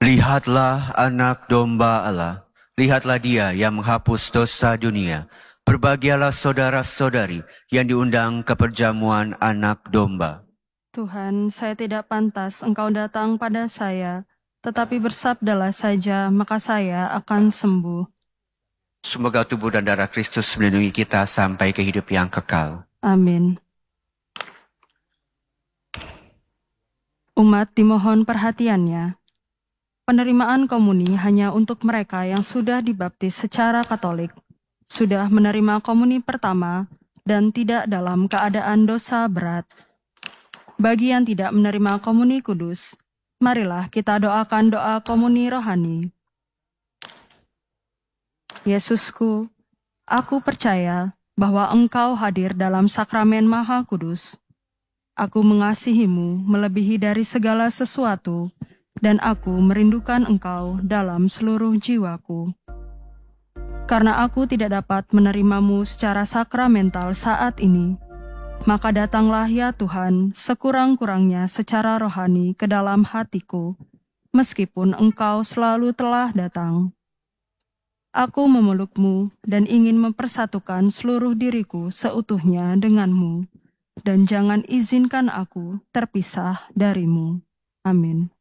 Lihatlah anak domba Allah, lihatlah dia yang menghapus dosa dunia. Berbahagialah saudara-saudari yang diundang ke perjamuan anak domba. Tuhan, saya tidak pantas Engkau datang pada saya, tetapi bersabdalah saja, maka saya akan sembuh. Semoga tubuh dan darah Kristus melindungi kita sampai ke hidup yang kekal. Amin. Umat dimohon perhatiannya. Penerimaan komuni hanya untuk mereka yang sudah dibaptis secara Katolik, sudah menerima komuni pertama, dan tidak dalam keadaan dosa berat. Bagi yang tidak menerima komuni kudus, marilah kita doakan doa komuni rohani. Yesusku, aku percaya bahwa Engkau hadir dalam sakramen Maha Kudus. Aku mengasihimu melebihi dari segala sesuatu, dan aku merindukan Engkau dalam seluruh jiwaku. Karena aku tidak dapat menerimamu secara sakramental saat ini, maka datanglah ya Tuhan sekurang-kurangnya secara rohani ke dalam hatiku, meskipun Engkau selalu telah datang. Aku memelukmu dan ingin mempersatukan seluruh diriku seutuhnya denganmu, dan jangan izinkan aku terpisah darimu. Amin.